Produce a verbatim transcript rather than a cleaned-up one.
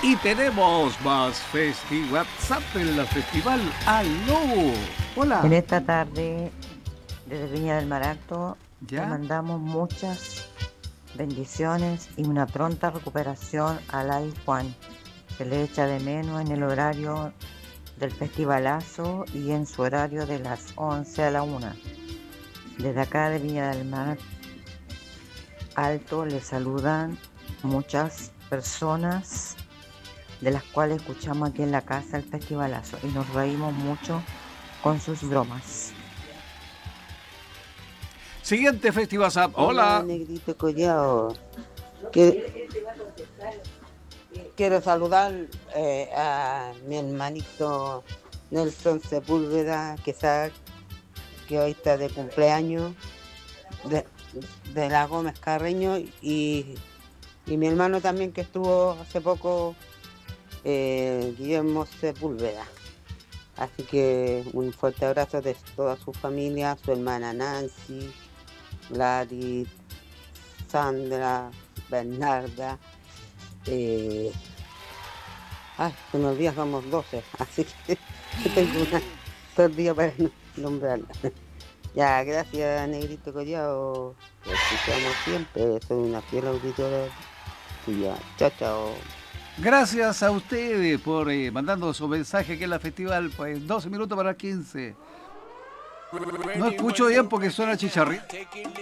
Y tenemos más Festi WhatsApp en la festival. ¡Aló! Hola. En esta tarde, desde Viña del Mar Alto, le ¿Ya? mandamos muchas bendiciones y una pronta recuperación a Lai Juan. Se le echa de menos en el horario del festivalazo y en su horario de las once a la una. Desde acá de Viña del Mar Alto le saludan muchas personas de las cuales escuchamos aquí en la casa el festivalazo y nos reímos mucho con sus bromas. Siguiente Festi WhatsApp. Hola, Hola. Negrito Collao. Que- Quiero saludar eh, a mi hermanito Nelson Sepúlveda, que sabe que hoy está de cumpleaños, de, de la Gómez Carreño, y, y mi hermano también que estuvo hace poco, eh, Guillermo Sepúlveda. Así que un fuerte abrazo de toda su familia, su hermana Nancy, Gladys, Sandra, Bernarda. Eh, ay, se me olvida, somos doce, así que tengo una todo el día para no- nombrarla. Ya, gracias, Negrito Collao. Te escuchamos siempre, soy una fiel auditora tuya. Chao, chao. Gracias a ustedes por eh, mandando su mensaje aquí en la festival. Pues doce minutos para quince. No escucho bien porque suena chicharrín.